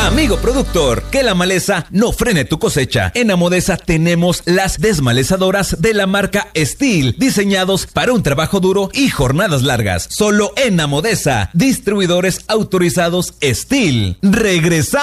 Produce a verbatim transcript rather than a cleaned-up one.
Amigo productor, que la maleza no frene tu cosecha. En Amodesa tenemos las desmalezadoras de la marca Steel, diseñados para un trabajo duro y jornadas largas. Solo en Amodesa, distribuidores autorizados Steel. Regresa.